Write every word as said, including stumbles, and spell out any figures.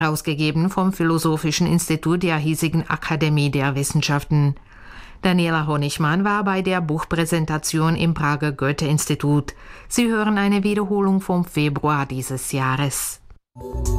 herausgegeben vom Philosophischen Institut der hiesigen Akademie der Wissenschaften. Daniela Honigmann war bei der Buchpräsentation im Prager Goethe-Institut. Sie hören eine Wiederholung vom Februar dieses Jahres.